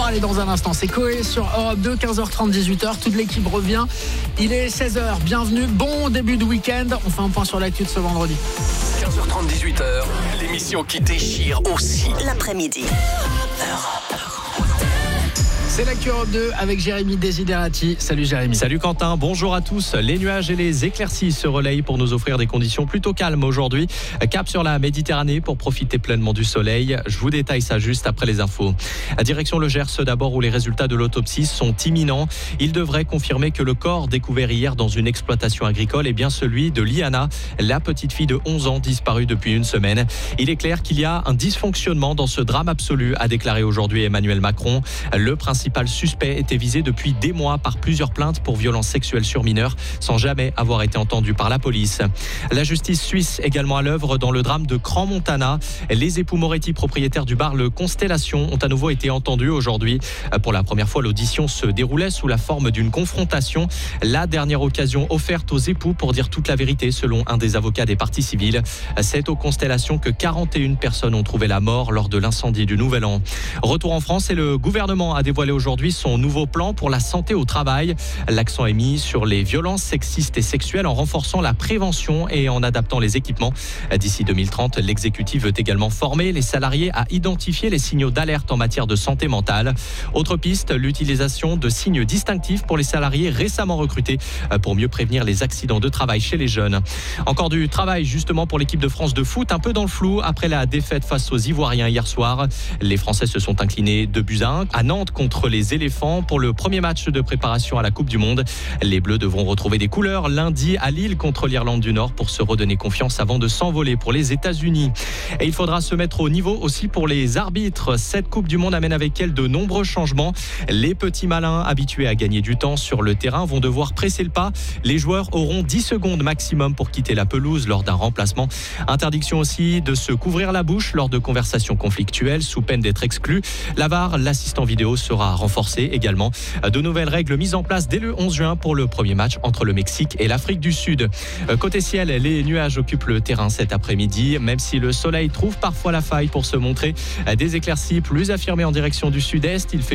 parler dans un instant. C'est Coé sur Europe 2, 15h30, 18h. Toute l'équipe revient. Il est 16h. Bienvenue. Bon début de week-end. On fait un point sur l'actu de ce vendredi. 15h30, 18h. L'émission qui déchire aussi l'après-midi. C'est l'actu Europe 2 avec Jérémy Desiderati. Salut Jérémy. Salut Quentin, bonjour à tous. Les nuages et les éclaircies se relayent pour nous offrir des conditions plutôt calmes aujourd'hui. Cap sur la Méditerranée pour profiter pleinement du soleil. Je vous détaille ça juste après les infos. Direction le Gers d'abord où les résultats de l'autopsie sont imminents. Il devrait confirmer que le corps découvert hier dans une exploitation agricole est bien celui de Liana, la petite fille de 11 ans disparue depuis une semaine. Il est clair qu'il y a un dysfonctionnement dans ce drame absolu, a déclaré aujourd'hui Emmanuel Macron. Le principal suspect était visé depuis des mois par plusieurs plaintes pour violences sexuelles sur mineurs sans jamais avoir été entendu par la police. La justice suisse également à l'œuvre dans le drame de Crans-Montana. Les époux Moretti, propriétaires du bar Le Constellation, ont à nouveau été entendus aujourd'hui. Pour la première fois, l'audition se déroulait sous la forme d'une confrontation. La dernière occasion offerte aux époux pour dire toute la vérité selon un des avocats des parties civiles. C'est au Constellation que 41 personnes ont trouvé la mort lors de l'incendie du Nouvel An. Retour en France et le gouvernement a dévoilé aujourd'hui son nouveau plan pour la santé au travail. L'accent est mis sur les violences sexistes et sexuelles en renforçant la prévention et en adaptant les équipements. D'ici 2030, l'exécutif veut également former les salariés à identifier les signaux d'alerte en matière de santé mentale. Autre piste, l'utilisation de signes distinctifs pour les salariés récemment recrutés pour mieux prévenir les accidents de travail chez les jeunes. Encore du travail justement pour l'équipe de France de foot, un peu dans le flou après la défaite face aux Ivoiriens hier soir. Les Français se sont inclinés 2-1 à Nantes contre les éléphants pour le premier match de préparation à la Coupe du Monde. Les Bleus devront retrouver des couleurs lundi à Lille contre l'Irlande du Nord pour se redonner confiance avant de s'envoler pour les États-Unis. Et il faudra se mettre au niveau aussi pour les arbitres. Cette Coupe du Monde amène avec elle de nombreux changements. Les petits malins habitués à gagner du temps sur le terrain vont devoir presser le pas. Les joueurs auront 10 secondes maximum pour quitter la pelouse lors d'un remplacement. Interdiction aussi de se couvrir la bouche lors de conversations conflictuelles sous peine d'être exclu. La VAR, l'assistant vidéo, sera renforcé également. De nouvelles règles mises en place dès le 11 juin pour le premier match entre le Mexique et l'Afrique du Sud. Côté ciel, les nuages occupent le terrain cet après-midi, même si le soleil trouve parfois la faille pour se montrer. Des éclaircies plus affirmées en direction du sud-est. Il fait